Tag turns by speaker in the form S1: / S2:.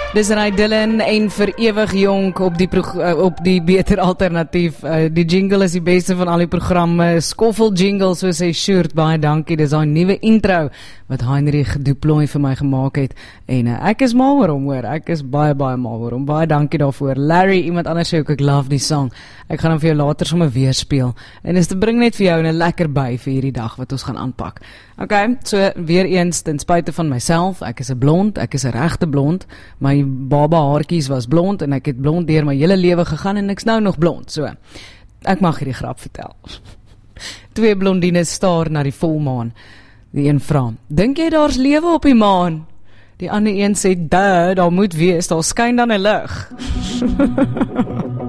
S1: Dis Ray Dillon en vir ewig jonk op die beter alternatief. Die jingle is die beste van al die programme. Skoffel jingle, soos hy Sjoerd, baie dankie. Dis daai nuwe intro wat Heinrich Duploy vir my gemaak het. En ek is mal oor hom, hoor. Ek is baie mal oor hom. Baie dankie daarvoor. Larry, iemand anders sê ook, ek love die song. Ek gaan hom vir jou later sommer weer speel. En dis te bring net vir jou 'n lekker by vir hierdie dag wat ons gaan aanpak. Okay, so weer eens, ten spyte van myself, ek is 'n blond, ek is 'n regte blond. My baba haartjies was blond en ek het blond deur my hele lewe gegaan en ek's nou nog blond. So, ek mag hierdie grap vertel. 2 blondines staar na die volmaan. Die een vra, dink jy daar's lewe op die maan? Die ander een sê, daar moet wees, daar skyn dan 'n lig.